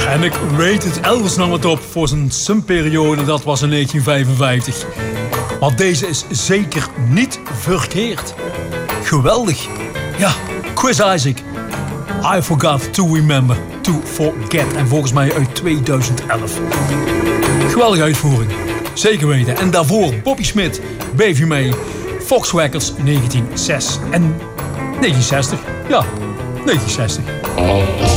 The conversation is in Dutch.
En ik weet het, Elvis nam het op voor zijn sumperiode, dat was in 1955. Maar deze is zeker niet verkeerd. Geweldig. Ja, Chris Isaak. I forgot to remember to forget. En volgens mij uit 2011. Geweldige uitvoering. Zeker weten. En daarvoor Bobby Smith, Baby May, Fox Records 1960. Ja, 1960.